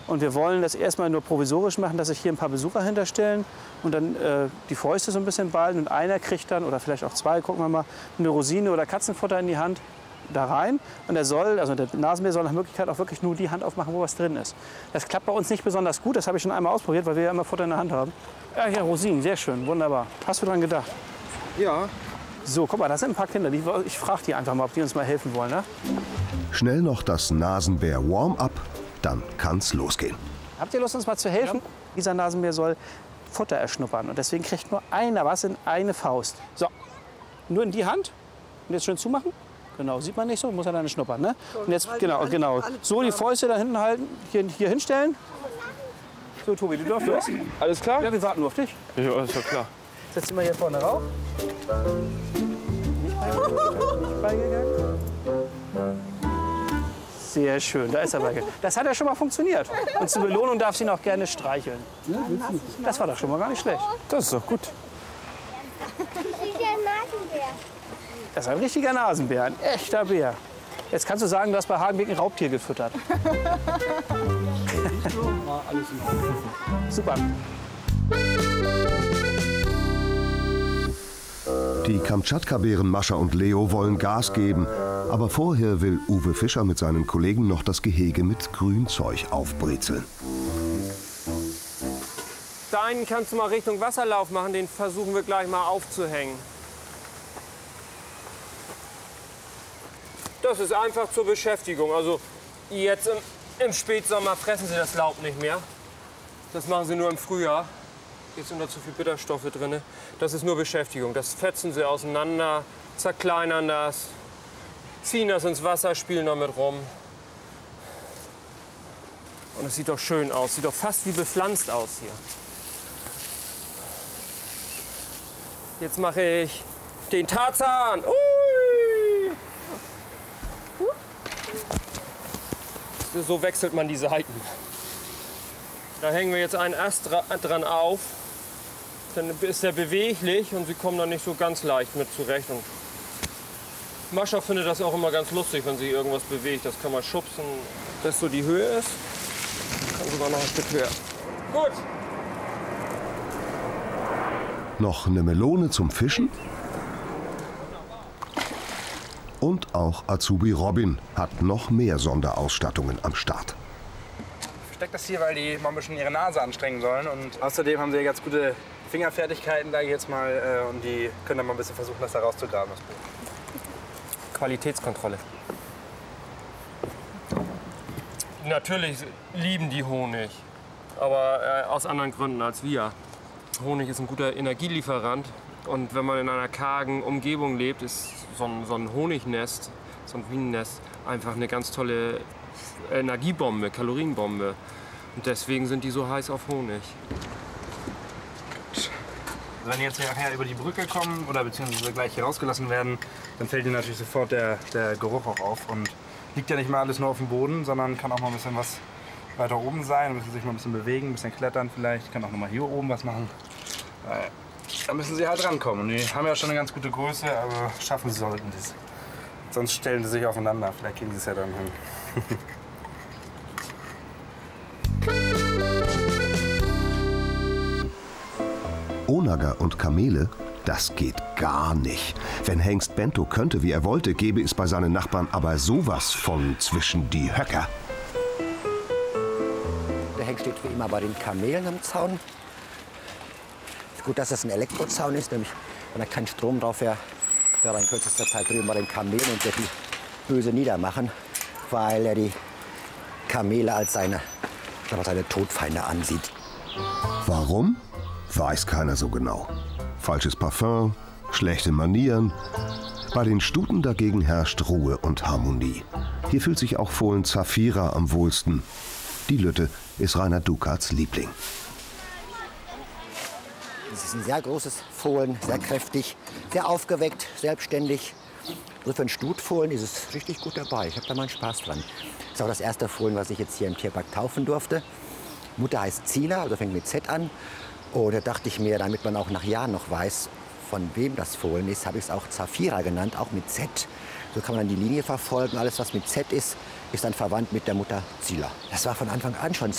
Und wir wollen das erstmal nur provisorisch machen, dass sich hier ein paar Besucher hinterstellen und dann die Fäuste so ein bisschen ballen. Und einer kriegt dann, oder vielleicht auch zwei, gucken wir mal, eine Rosine oder Katzenfutter in die Hand da rein. Und der Nasenbär soll nach Möglichkeit auch wirklich nur die Hand aufmachen, wo was drin ist. Das klappt bei uns nicht besonders gut, das habe ich schon einmal ausprobiert, weil wir ja immer Futter in der Hand haben. Ja, hier Rosinen, sehr schön, wunderbar. Hast du dran gedacht? Ja. So, guck mal, das sind ein paar Kinder. Ich frage die einfach mal, ob die uns mal helfen wollen. Ne? Schnell noch das Nasenbär-Warm-up, dann kann's losgehen. Habt ihr Lust, uns mal zu helfen? Ja. Dieser Nasenbär soll Futter erschnuppern. Und deswegen kriegt nur einer was in eine Faust. So, nur in die Hand. Und jetzt schön zumachen. Genau, sieht man nicht so, muss er dann schnuppern. Ne? Und jetzt, genau. So, die Fäuste da hinten halten, hier hinstellen. So, Tobi, du darfst los. Alles klar? Ja, wir warten nur auf dich. Ja, ist doch klar. Setz dich mal hier vorne rauf. Nicht beigegangen. Sehr schön, da ist er beigegangen. Das hat ja schon mal funktioniert. Und zur Belohnung darf sie ihn auch gerne streicheln. Das war doch schon mal gar nicht schlecht. Das ist doch gut. Das ist ein richtiger Nasenbär, ein echter Bär. Jetzt kannst du sagen, du hast bei Hagenbeck ein Raubtier gefüttert. Super. Die Kamtschatka-Bären Mascha und Leo wollen Gas geben. Aber vorher will Uwe Fischer mit seinen Kollegen noch das Gehege mit Grünzeug aufbrezeln. Da einen kannst du mal Richtung Wasserlauf machen, den versuchen wir gleich mal aufzuhängen. Das ist einfach zur Beschäftigung. Also jetzt im Spätsommer fressen sie das Laub nicht mehr. Das machen sie nur im Frühjahr. Jetzt sind da zu viel Bitterstoffe drin. Das ist nur Beschäftigung. Das fetzen sie auseinander, zerkleinern das, ziehen das ins Wasser, spielen damit rum. Und es sieht doch schön aus. Sieht doch fast wie bepflanzt aus hier. Jetzt mache ich den Tarzan. Ui! So wechselt man die Seiten. Da hängen wir jetzt einen Ast dran auf. Dann ist er beweglich und sie kommen dann nicht so ganz leicht mit zurecht. Und Mascha findet das auch immer ganz lustig, wenn sie irgendwas bewegt. Das kann man schubsen, dass so die Höhe ist. Kann sogar noch ein Stück höher. Gut. Noch eine Melone zum Fischen? Und auch Azubi Robin hat noch mehr Sonderausstattungen am Start. Ich verstecke das hier, weil die mal ein bisschen ihre Nase anstrengen sollen. Und außerdem haben sie ganz gute Fingerfertigkeiten, sage ich jetzt mal. Und die können dann mal ein bisschen versuchen, das da rauszugraben. Das Buch. Qualitätskontrolle. Natürlich lieben die Honig, aber aus anderen Gründen als wir. Honig ist ein guter Energielieferant. Und wenn man in einer kargen Umgebung lebt, ist so ein Honignest, so ein Bienennest, einfach eine ganz tolle Energiebombe, Kalorienbombe. Und deswegen sind die so heiß auf Honig. Also wenn die jetzt nachher über die Brücke kommen oder beziehungsweise gleich hier rausgelassen werden, dann fällt ihnen natürlich sofort der Geruch auch auf. Und liegt ja nicht mal alles nur auf dem Boden, sondern kann auch mal ein bisschen was weiter oben sein. Müssen sich mal ein bisschen bewegen, ein bisschen klettern vielleicht. Kann auch noch mal hier oben was machen. Da müssen sie halt rankommen. Und die haben ja schon eine ganz gute Größe, aber schaffen sie sollten das. Sonst stellen sie sich aufeinander. Vielleicht kriegen sie es ja dann hin. Onager und Kamele, das geht gar nicht. Wenn Hengst Bento könnte, wie er wollte, gäbe es bei seinen Nachbarn aber sowas von zwischen die Höcker. Der Hengst steht wie immer bei den Kamelen am Zaun. Ist gut, dass das ein Elektrozaun ist, nämlich wenn da kein Strom drauf wäre, wäre er in kürzester Zeit drüben bei den Kamelen und wird die böse niedermachen, weil er die Kamele als seine Todfeinde ansieht. Warum? Weiß keiner so genau. Falsches Parfum, schlechte Manieren. Bei den Stuten dagegen herrscht Ruhe und Harmonie. Hier fühlt sich auch Fohlen Zafira am wohlsten. Die Lütte ist Rainer Dukats Liebling. Es ist ein sehr großes Fohlen, sehr kräftig, sehr aufgeweckt, selbstständig. Also für einen Stutfohlen ist es richtig gut dabei. Ich habe da meinen Spaß dran. Das ist auch das erste Fohlen, was ich jetzt hier im Tierpark taufen durfte. Mutter heißt Zina, also fängt mit Z an. Und da dachte ich mir, damit man auch nach Jahren noch weiß, von wem das Fohlen ist, habe ich es auch Zafira genannt, auch mit Z. So kann man dann die Linie verfolgen. Alles, was mit Z ist, ist dann verwandt mit der Mutter Zila. Das war von Anfang an schon